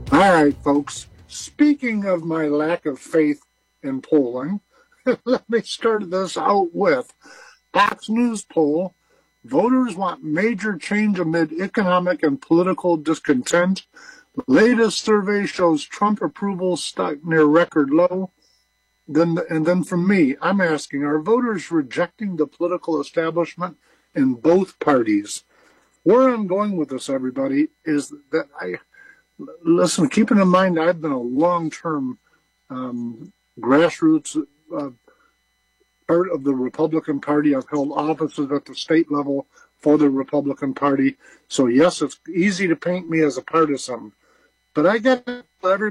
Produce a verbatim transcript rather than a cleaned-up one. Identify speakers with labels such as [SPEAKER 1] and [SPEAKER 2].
[SPEAKER 1] All right, folks. Speaking of my lack of faith in polling, let me start this out with Fox News poll. Voters want major change amid economic and political discontent. Latest survey shows Trump approval stuck near record low. Then, and then from me, I'm asking, are voters rejecting the political establishment in both parties? Where I'm going with this, everybody, is that I listen, keeping in mind I've been a long-term um, grassroots uh, part of the Republican Party. I've held offices at the state level for the Republican Party. So yes, it's easy to paint me as a partisan, but I get everybody